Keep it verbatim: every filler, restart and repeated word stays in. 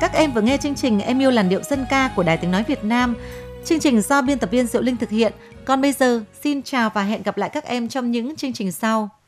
Các em vừa nghe chương trình Em yêu làn điệu dân ca của Đài Tiếng nói Việt Nam. Chương trình do biên tập viên Diệu Linh thực hiện. Còn bây giờ, xin chào và hẹn gặp lại các em trong những chương trình sau.